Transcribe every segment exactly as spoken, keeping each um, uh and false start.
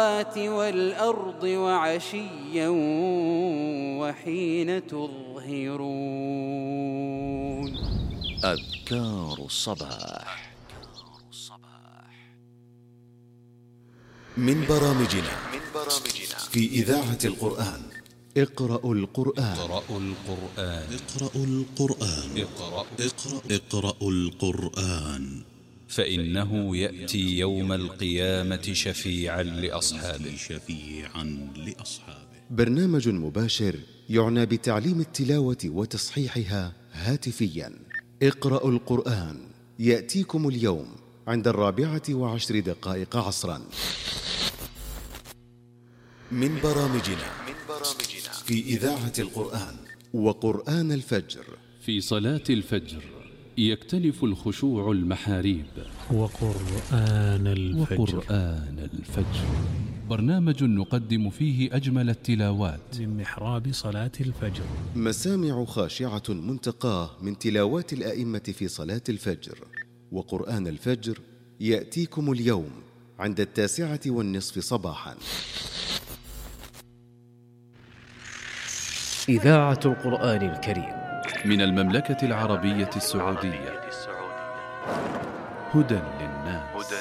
والأرض وعشيا وحين تظهرون. أذكار الصباح من برامجنا في إذاعة القرآن. اقرأوا القرآن. اقرأوا القرآن. اقرأوا القرآن. اقرأ اقرأ اقرأوا القرآن، فإنه يأتي يوم القيامة شفيعا لأصحابه. شفيعا لأصحابه. برنامج مباشر يعنى بتعليم التلاوة وتصحيحها هاتفيا. اقرأوا القرآن يأتيكم اليوم عند الرابعة وعشر دقائق عصرا. من برامجنا في إذاعة القرآن. وقرآن الفجر. في صلاة الفجر يختلف الخشوع المحاريب. وقرآن الفجر. وقرآن الفجر برنامج نقدم فيه أجمل التلاوات من محراب صلاة الفجر. مسامع خاشعة منتقاه من تلاوات الآئمة في صلاة الفجر. وقرآن الفجر يأتيكم اليوم عند التاسعة والنصف صباحا. إذاعة القرآن الكريم من المملكة العربية السعودية. هدى للناس.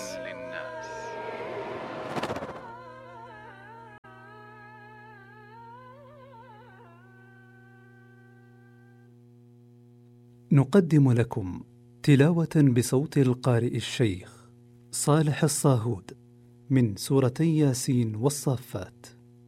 نقدم لكم تلاوة بصوت القارئ الشيخ صالح الصاهود من سورتي ياسين والصافات.